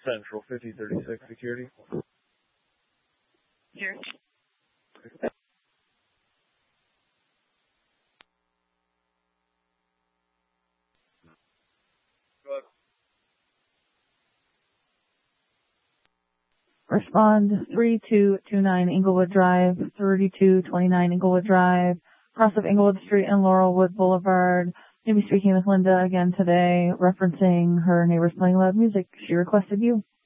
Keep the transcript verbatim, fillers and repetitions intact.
Central fifty thirty-six security. Here. Respond three two two nine Inglewood Drive, thirty-two twenty-nine Inglewood Drive, cross of Inglewood Street and Laurelwood Boulevard. Maybe speaking with Linda again today, referencing her neighbors playing loud music. She requested you.